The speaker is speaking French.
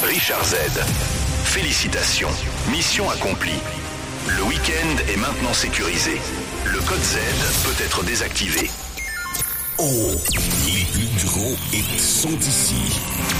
Richard Z. Félicitations. Mission accomplie. Le week-end est maintenant sécurisé. Le code Z peut être désactivé. Oh, les plus gros hits sont ici.